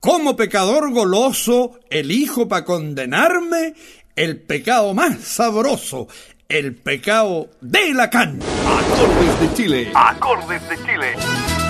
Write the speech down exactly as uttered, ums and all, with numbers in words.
como pecador goloso, elijo para condenarme el pecado más sabroso, el pecado de la caña. Acordes de Chile. Acordes de Chile.